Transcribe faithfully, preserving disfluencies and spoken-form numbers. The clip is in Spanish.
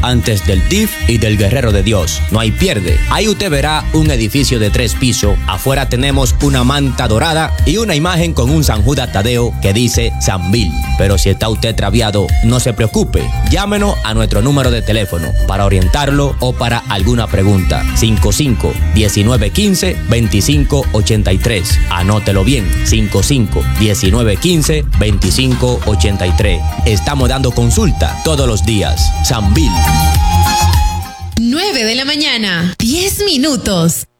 antes del D I F y del Guerrero de Dios. No hay pierde. Ahí usted verá un edificio de tres pisos. Afuera tenemos una manta dorada y una imagen con un San Judas Tadeo que dice San Bill. Pero si está usted traviado, no se preocupe. Llámenos a nuestro número de teléfono para orientarlo o para alguna pregunta. cinco cinco, diecinueve quince, veinticinco ochenta y tres. Anótelo bien. cinco cinco, diecinueve quince, veinticinco ochenta y tres. Estamos dando consulta todos los días. San Bill. nueve de la mañana, diez minutos.